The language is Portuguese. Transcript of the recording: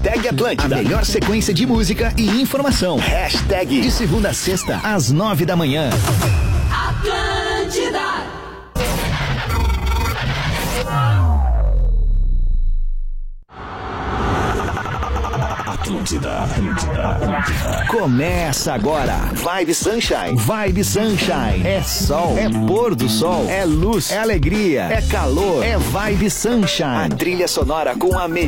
Hashtag Atlântida. A melhor sequência de música e informação. Hashtag de segunda a sexta, às 9 da manhã. Atlântida. Atlântida. Começa agora. Vibe Sunshine. Vibe Sunshine. É sol, é pôr do sol, é luz, é alegria, é calor, é Vibe Sunshine. A trilha sonora com a melhor